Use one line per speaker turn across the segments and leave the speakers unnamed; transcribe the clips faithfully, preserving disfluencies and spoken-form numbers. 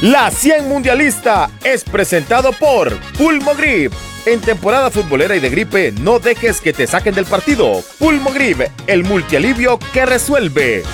La cien Mundialista es presentado por Pulmogrip. En temporada futbolera y de gripe, no dejes que te saquen del partido. Pulmogrip, el multialivio que resuelve.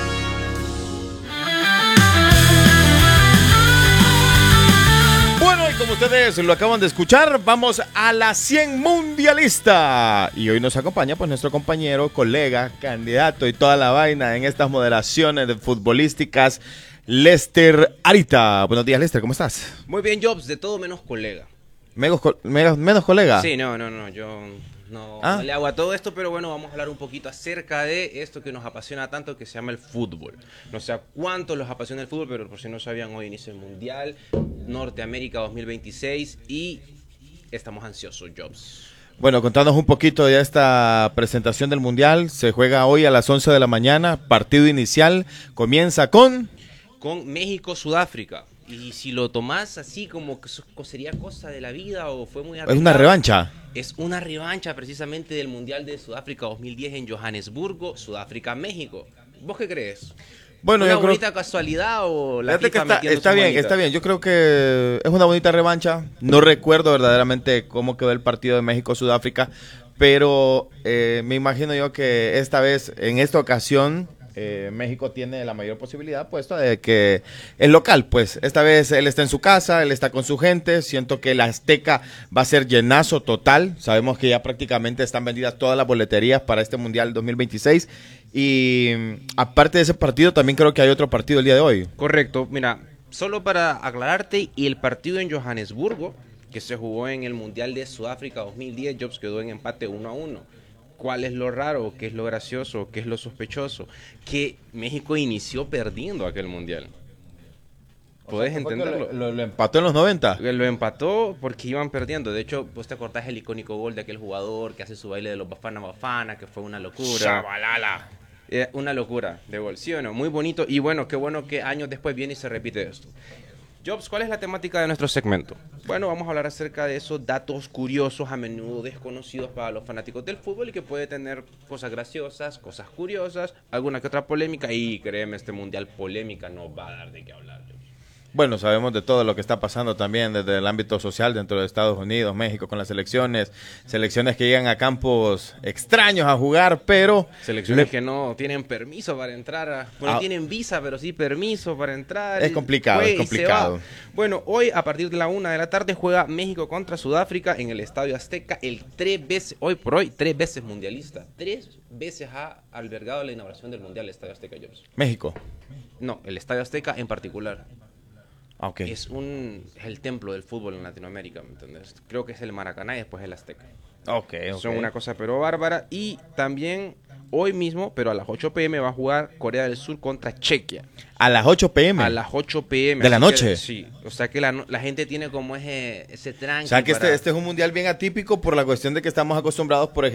Bueno, y como ustedes lo acaban de escuchar, vamos a la cien Mundialista. Y hoy nos acompaña pues nuestro compañero, colega, candidato y toda la vaina en estas moderaciones de futbolísticas, Lester Arita. Buenos días, Lester, ¿cómo estás?
Muy bien, Jobs, de todo menos colega.
¿Menos, menos, menos colega?
Sí, no, no, no, yo no,
¿Ah?
no le hago a todo esto, pero bueno, vamos a hablar un poquito acerca de esto que nos apasiona tanto, que se llama el fútbol. No sé a cuántos los apasiona el fútbol, pero por si no sabían, hoy inicia el Mundial, Norteamérica dos mil veintiséis, y estamos ansiosos, Jobs.
Bueno, contanos un poquito de esta presentación del Mundial. Se juega hoy a las once de la mañana, partido inicial, comienza con...
Con México-Sudáfrica. Y si lo tomás así como que sería cosa de la vida o fue muy arriesgado,
¿Es una revancha?
Es una revancha precisamente del Mundial de Sudáfrica dos mil diez en Johannesburgo, Sudáfrica-México. ¿Vos qué crees?
Bueno,
¿Una
yo creo...
bonita casualidad o la
Fíjate que
FIFA
está,
metiendo
está
su
bien,
manita?
está bien. Yo creo que es una bonita revancha. No recuerdo verdaderamente cómo quedó el partido de México-Sudáfrica, pero eh, me imagino yo que esta vez, en esta ocasión... Eh, México tiene la mayor posibilidad, puesto de que el local, pues esta vez él está en su casa, él está con su gente. Siento que la Azteca va a ser llenazo total. Sabemos que ya prácticamente están vendidas todas las boleterías para este Mundial dos mil veintiséis. Y aparte de ese partido, también creo que hay otro partido el día de hoy.
Correcto, mira, solo para aclararte, y el partido en Johannesburgo, que se jugó en el Mundial de Sudáfrica dos mil diez, Jobs, quedó en empate uno a uno. ¿Cuál es lo raro? ¿Qué es lo gracioso? ¿Qué es lo sospechoso? Que México inició perdiendo aquel Mundial. ¿Puedes entenderlo?
Lo, lo, lo empató en los noventa.
Lo empató porque iban perdiendo. De hecho, vos te acordás el icónico gol de aquel jugador que hace su baile de los Bafana Bafana, que fue una locura.
Chabalala.
Eh, una locura de gol, ¿sí o no? Muy bonito. Y bueno, qué bueno que años después viene y se repite esto. Jobs, ¿cuál es la temática de nuestro segmento? Bueno, vamos a hablar acerca de esos datos curiosos, a menudo desconocidos para los fanáticos del fútbol, y que puede tener cosas graciosas, cosas curiosas, alguna que otra polémica, y créeme, este Mundial polémica no va a dar de qué hablar.
Bueno, sabemos de todo lo que está pasando también desde el ámbito social dentro de Estados Unidos, México, con las selecciones, selecciones que llegan a campos extraños a jugar, pero...
Selecciones
le...
que no tienen permiso para entrar, a... bueno,
ah.
tienen visa, pero sí permiso para entrar.
Es complicado, es complicado.
Bueno, hoy a partir de la una de la tarde juega México contra Sudáfrica en el Estadio Azteca, el tres veces, hoy por hoy, tres veces mundialista. Tres veces ha albergado la inauguración del Mundial el Estadio Azteca, Jobs.
México.
No, el Estadio Azteca en particular.
Okay.
Es un es el templo del fútbol en Latinoamérica, ¿me entiendes? Creo que es el Maracaná y después el Azteca.
Okay, okay.
Son una cosa pero bárbara. Y también hoy mismo, pero a las ocho pe eme, va a jugar Corea del Sur contra Chequia.
¿A las ocho pe eme?
A las ocho pe eme.
¿De la noche?
Que, sí, o sea que la, la gente tiene como ese, ese tranqui.
O sea que
para...
este, este es un mundial bien atípico por la cuestión de que estamos acostumbrados, por ejemplo,